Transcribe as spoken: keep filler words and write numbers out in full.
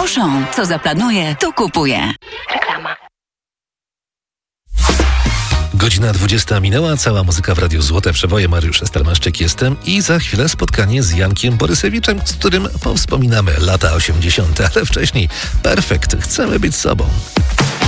Auchan. Co zaplanuje, to kupuje. Reklama. Godzina dwudziesta minęła, cała muzyka w Radiu Złote Przeboje. Mariusz Stelmaszczyk jestem i za chwilę spotkanie z Jankiem Borysewiczem, z którym powspominamy lata osiemdziesiąte, ale wcześniej perfekt, chcemy być sobą.